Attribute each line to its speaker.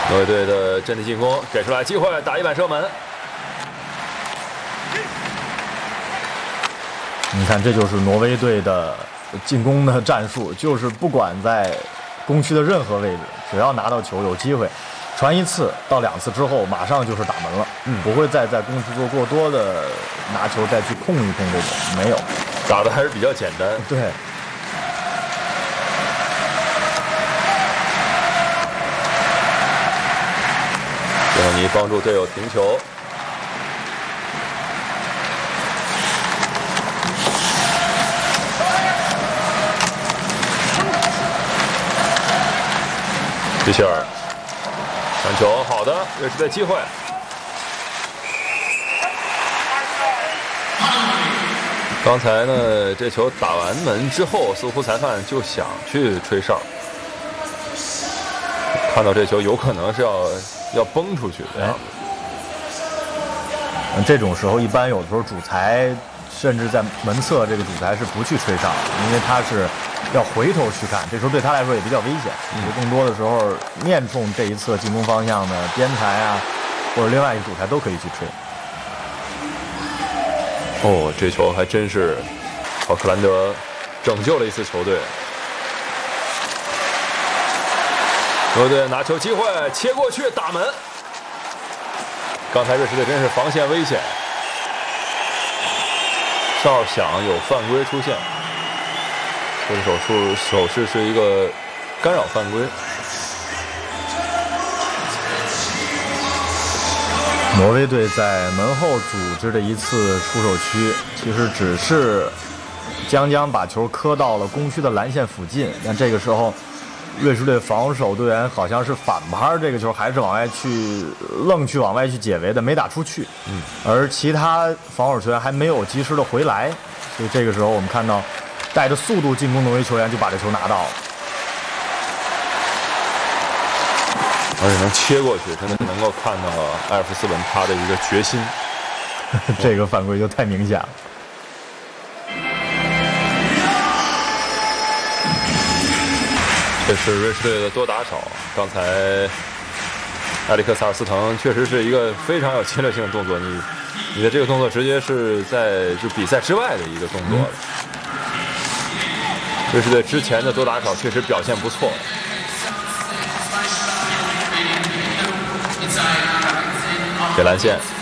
Speaker 1: 挪威队的阵地进攻给出来机会，打一板射门。
Speaker 2: 你看，这就是挪威队的进攻的战术，就是不管在攻区的任何位置，只要拿到球有机会，传1次到2次之后，马上就是打门了。不会再在攻区做过多的拿球再去控一控这种，没有，
Speaker 1: 打的还是比较简单。
Speaker 2: 对。
Speaker 1: 最后你帮助队友停球。皮切尔传球，好的，瑞士队机会。刚才呢，这球打完门之后，似乎裁判就想去吹哨，看到这球有可能是要崩出去的样子。
Speaker 2: 这种时候，一般有的时候主裁甚至在门侧，这个主裁是不去吹哨，因为他是要回头去看，这时候对他来说也比较危险。更多的时候，面冲这一侧进攻方向的边裁啊，或者另外一个主裁都可以去吹。
Speaker 1: 哦，这球还真是奥克兰德拯救了一次球队。挪威队拿球机会切过去打门。刚才瑞士队真是防线危险，哨响有犯规出现，这个手势是一个干扰犯规。
Speaker 2: 挪威队在门后组织的一次出手区，其实只是将把球磕到了攻区的蓝线附近，但这个时候瑞士队防守队员好像是反拍这个球，还是往外去解围的，没打出去。而其他防守球员还没有及时的回来，所以这个时候我们看到带着速度进攻挪威球员就把这球拿到了。
Speaker 1: 而且能切过去，真的能够看到埃尔夫斯文他的一个决心。
Speaker 2: 这个犯规就太明显了。
Speaker 1: 这是瑞士队的多打少。刚才埃里克萨尔斯滕确实是一个非常有侵略性的动作，你的这个动作直接是在就比赛之外的一个动作了。瑞士队之前的多打少确实表现不错。给蓝线。